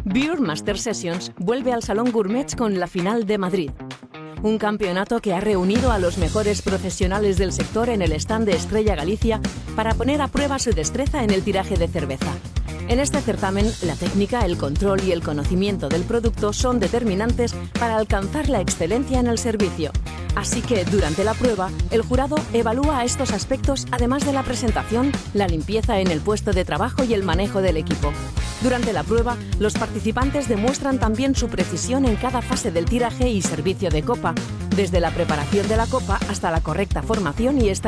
Beer Master Sessions vuelve al Salón Gourmet con la final de Madrid. Un campeonato que ha reunido a los mejores profesionales del sector en el stand de Estrella Galicia para poner a prueba su destreza en el tiraje de cerveza. En este certamen, la técnica, el control y el conocimiento del producto son determinantes para alcanzar la excelencia en el servicio. Así que, durante la prueba, el jurado evalúa estos aspectos además de la presentación, la limpieza en el puesto de trabajo y el manejo del equipo. Durante la prueba, los participantes demuestran también su precisión en cada fase del tiraje y servicio de copa, desde la preparación de la copa hasta la correcta formación y